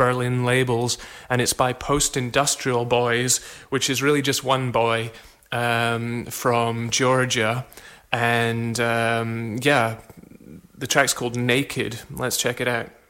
Berlin labels, and it's by Post Industrial Boys, which is really just one boy from Georgia. And the track's called Naked. Let's check it out.